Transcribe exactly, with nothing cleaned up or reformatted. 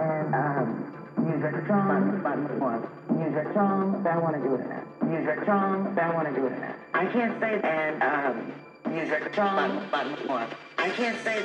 and um, music strong, but more. Music strong, I want to do it in that. Music strong, I want to do it in that. I can't say and um, music strong, but more. I can't say